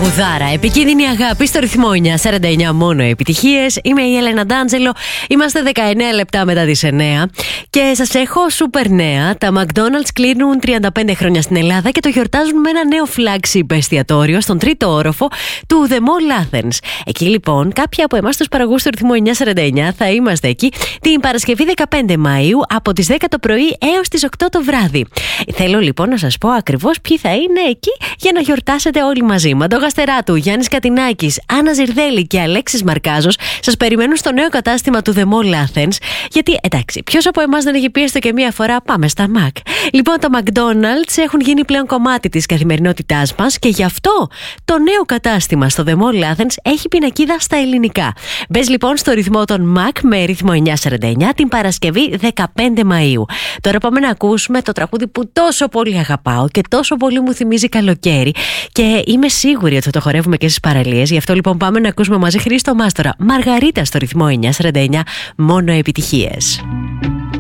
Τραγουδάρα, επικίνδυνη αγάπη στο ρυθμό 949, μόνο επιτυχίες. Είμαι η Έλενα Ντάντζελο. Είμαστε 19 λεπτά μετά τις 9 και σας έχω σούπερ νέα. Τα McDonald's κλείνουν 35 χρόνια στην Ελλάδα και το γιορτάζουν με ένα νέο flagship εστιατόριο στον τρίτο όροφο του The Mall Athens. Εκεί λοιπόν, κάποιοι από εμάς τους παραγωγούς του ρυθμού 949 θα είμαστε εκεί την Παρασκευή 15 Μαΐου από τις 10 το πρωί έως τις 8 το βράδυ. Θέλω λοιπόν να σας πω ακριβώς ποιοι θα είναι εκεί για να γιορτάσετε όλοι μαζί. Μαντώ Γαστεράτου, Γιάννης Κατινάκης, Άννα Ζιρδέλη και Αλέξης Μαρκάζος σας περιμένουν στο νέο κατάστημα του The Mall Athens. Γιατί εντάξει, ποιος από εμάς δεν έχει πει έστω και μία φορά πάμε στα Mac. Λοιπόν, τα McDonald's έχουν γίνει πλέον κομμάτι της καθημερινότητάς μας και γι' αυτό το νέο κατάστημα στο The Mall Athens έχει πινακίδα στα ελληνικά. Μπες λοιπόν στο ρυθμό των Mac με ρυθμό 949 την Παρασκευή 15 Μαΐου. Τώρα πάμε να ακούσουμε το τραγούδι που τόσο πολύ αγαπάω και τόσο πολύ μου θυμίζει καλοκαίρι και είμαι σίγουρη ότι θα το χορεύουμε και στις παραλίες. Γι' αυτό λοιπόν πάμε να ακούσουμε μαζί Χρήστο Μάστορα, Μαργαρίτα στο ρυθμό 949, μόνο επιτυχίες.